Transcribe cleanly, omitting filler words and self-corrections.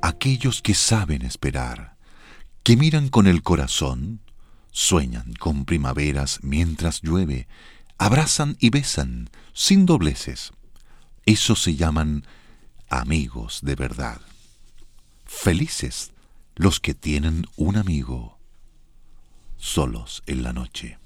aquellos que saben esperar, que miran con el corazón, sueñan con primaveras mientras llueve, abrazan y besan sin dobleces. Esos se llaman amigos de verdad. Felices los que tienen un amigo solos en la noche.